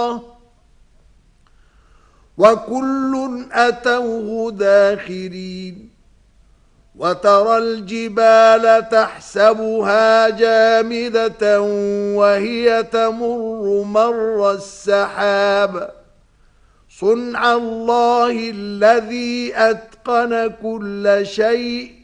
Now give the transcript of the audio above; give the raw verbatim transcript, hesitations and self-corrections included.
وكل أتوه داخرين وترى الجبال تحسبها جامدة وهي تمر مر السحاب صنع الله الذي أتقن كل شيء